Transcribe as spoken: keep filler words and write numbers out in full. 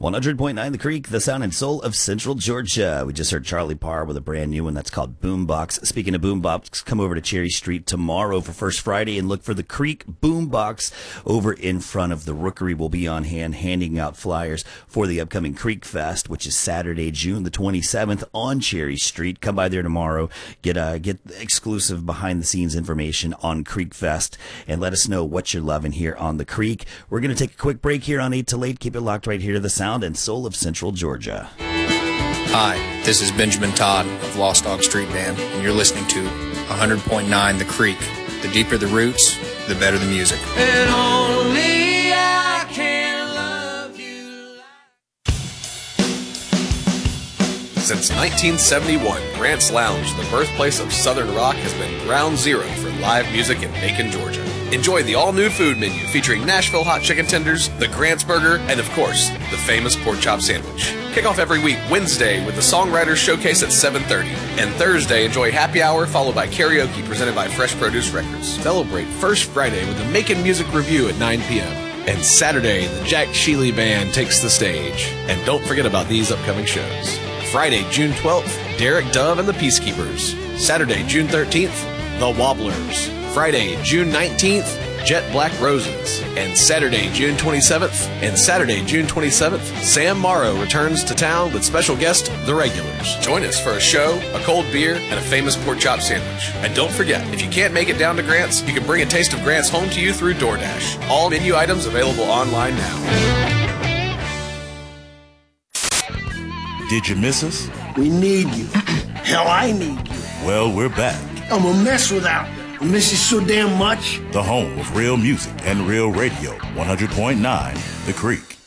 one hundred point nine The Creek, the sound and soul of Central Georgia. We just heard Charlie Parr with a brand new one that's called Boombox. Speaking of Boombox, come over to Cherry Street tomorrow for First Friday and look for the Creek Boombox over in front of the Rookery. We'll be on hand handing out flyers for the upcoming Creek Fest, which is Saturday, June the twenty-seventh on Cherry Street. Come by there tomorrow. Get uh, get exclusive behind-the-scenes information on Creek Fest and let us know what you're loving here on the Creek. We're going to take a quick break here on eight to late. Keep it locked right here to the sound and soul of Central Georgia. Hi, this is Benjamin Todd of Lost Dog Street Band, and you're listening to one hundred point nine The Creek. The deeper the roots, the better the music. And only I can love you. Since nineteen seventy-one, Grant's Lounge, the birthplace of Southern rock, has been ground zero for live music in Macon, Georgia. Enjoy the all-new food menu featuring Nashville hot chicken tenders, the Grant's Burger, and of course, the famous pork chop sandwich. Kick off every week Wednesday with the Songwriters Showcase at seven thirty. And Thursday, enjoy happy hour followed by karaoke presented by Fresh Produce Records. Celebrate First Friday with the Macon Music Review at nine p.m. And Saturday, the Jack Shealy Band takes the stage. And don't forget about these upcoming shows. Friday, June twelfth, Derek Dove and the Peacekeepers. Saturday, June thirteenth, The Wobblers. Friday, June nineteenth, Jet Black Roses. And Saturday, June twenty-seventh, and Saturday, June twenty-seventh, Sam Morrow returns to town with special guest, The Regulars. Join us for a show, a cold beer, and a famous pork chop sandwich. And don't forget, if you can't make it down to Grant's, you can bring a taste of Grant's home to you through DoorDash. All menu items available online now. Did you miss us? We need you. Hell, I need you. Well, we're back. I'm a mess without you. I miss you so damn much. The home of real music and real radio. one hundred point nine The Creek.